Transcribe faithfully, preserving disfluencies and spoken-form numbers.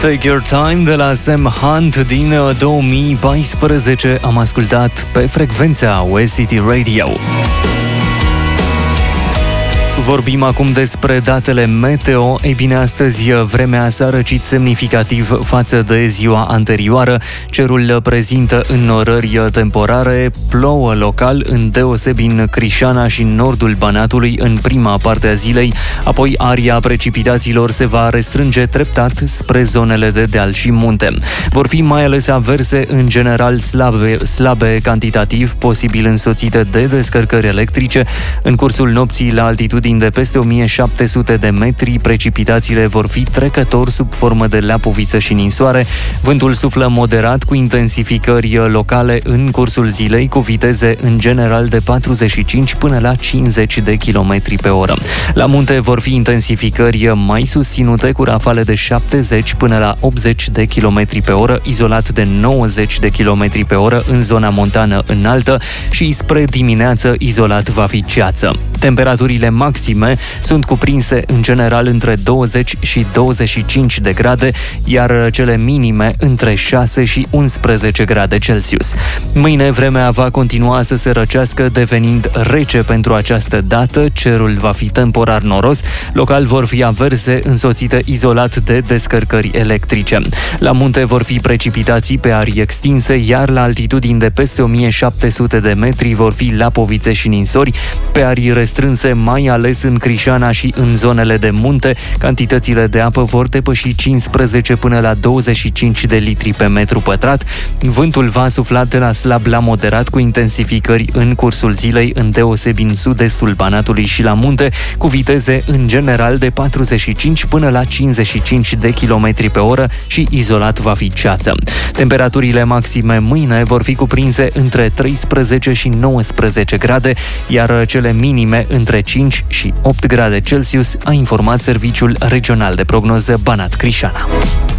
Take Your Time de la Sam Hunt din două mii paisprezece am ascultat pe frecvența West City Radio. Vorbim acum despre datele meteo. Ei bine, astăzi vremea s-a răcit semnificativ față de ziua anterioară. Cerul prezintă înnorări temporare, plouă local, îndeosebi în Crișana și nordul Banatului în prima parte a zilei, apoi aria precipitațiilor se va restrânge treptat spre zonele de deal și munte. Vor fi mai ales averse, în general slabe, slabe cantitativ, posibil însoțite de descărcări electrice. În cursul nopții, la altitudini de peste o mie șapte sute de metri, precipitațiile vor fi trecător sub formă de leapoviță și ninsoare. Vântul suflă moderat cu intensificări locale în cursul zilei, cu viteze în general de patruzeci și cinci până la cincizeci de kilometri pe oră. La munte vor fi intensificări mai susținute, cu rafale de șaptezeci până la optzeci de kilometri pe oră, izolat de nouăzeci de kilometri pe oră în zona montană înaltă și spre dimineață izolat va fi ceață. Temperaturile maxime sunt cuprinse în general între douăzeci și douăzeci și cinci de grade, iar cele minime între șase și unsprezece grade Celsius. Mâine vremea va continua să se răcească, devenind rece pentru această dată. Cerul va fi temporar noros, local vor fi averse însoțite izolat de descărcări electrice. La munte vor fi precipitații pe arii extinse, iar la altitudini de peste o mie șapte sute de metri vor fi lapovițe și ninsori, pe arii restrânse, mai ales în Crișana și în zonele de munte. Cantitățile de apă vor depăși cincisprezece până la douăzeci și cinci de litri pe metru pătrat. Vântul va sufla de la slab la moderat, cu intensificări în cursul zilei, îndeosebi în sud-estul Banatului și la munte, cu viteze în general de patruzeci și cinci până la cincizeci și cinci de kilometri pe oră și izolat va fi ceață. Temperaturile maxime mâine vor fi cuprinse între treisprezece și nouăsprezece grade, iar cele minime între cinci și opt grade Celsius, a informat Serviciul Regional de Prognoză Banat Crișana.